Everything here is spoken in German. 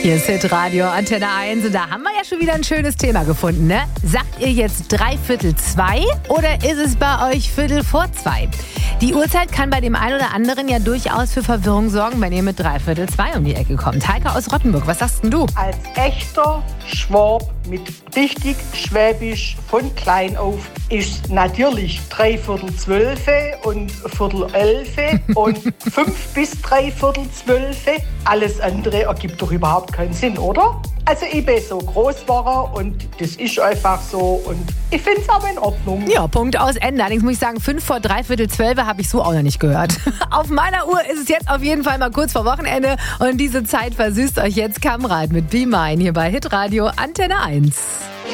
Hier ist Hitradio Antenne 1 und da haben wir ja schon wieder ein schönes Thema gefunden, ne? Sagt ihr jetzt 3:45 oder ist es bei euch 2:15? Die Uhrzeit kann bei dem einen oder anderen ja durchaus für Verwirrung sorgen, wenn ihr mit 3:45 um die Ecke kommt. Heike aus Rottenburg, was sagst denn du? Als echter Schwab mit richtig Schwäbisch von klein auf ist natürlich 3:45 und 10:11 und 5 bis 3:45. Alles andere ergibt doch überhaupt keinen Sinn, oder? Also ich bin so groß war und das ist einfach so und ich finde es aber in Ordnung. Ja, Punkt aus Ende. Allerdings muss ich sagen, 5 vor 3:45 habe ich so auch noch nicht gehört. Auf meiner Uhr ist es jetzt auf jeden Fall mal kurz vor Wochenende und diese Zeit versüßt euch jetzt Kamrat mit Be Mine hier bei Hitradio Antenne 1.